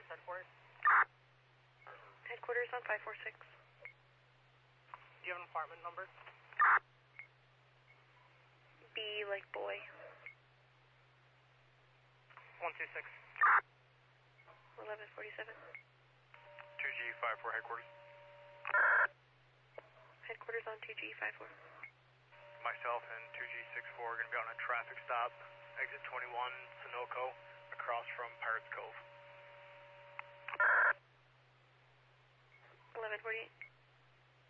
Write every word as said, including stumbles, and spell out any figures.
Where's headquarters? Headquarters on five four six. Do you have an apartment number? B like boy. one two six. eleven forty-seven. two G five four headquarters. Headquarters on two G five four. Myself and two G six four are going to be on a traffic stop, exit twenty-one, Sunoco, across from Pirates Cove. eleven forty-eight.